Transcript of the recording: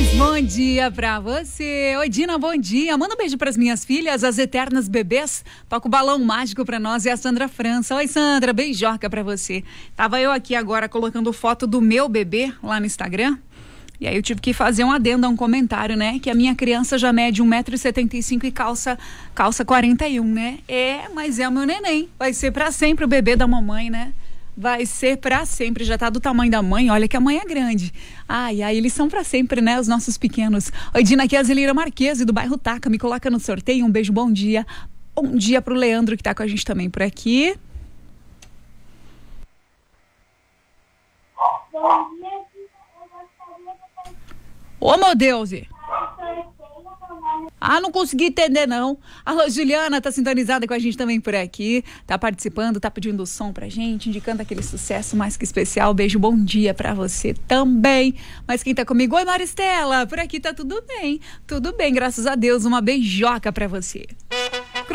Bom dia pra você. Oi, Dina, bom dia. Manda um beijo pras minhas filhas, as eternas bebês. Toca o balão mágico pra nós e a Sandra França. Oi, Sandra, beijoca pra você. Tava eu aqui agora colocando foto do meu bebê lá no Instagram. E aí eu tive que fazer um adendo a um comentário, né? Que a minha criança já mede 1,75 m e calça 41, né? Mas é o meu neném. Vai ser pra sempre o bebê da mamãe, né? Vai ser pra sempre, já tá do tamanho da mãe, olha que a mãe é grande. Ai, eles são pra sempre, né, os nossos pequenos. Oi, Dina, aqui é a Zelira Marquese, do bairro Taca, me coloca no sorteio, um beijo, bom dia. Bom dia pro Leandro, que tá com a gente também por aqui. Ô, meu Deus! Não consegui entender, não. Alô, Juliana, tá sintonizada com a gente também por aqui, tá participando, tá pedindo o som pra gente, indicando aquele sucesso mais que especial. Beijo, bom dia pra você também. Mas quem tá comigo? Oi, Maristela, por aqui tá tudo bem, graças a Deus. Uma beijoca pra você.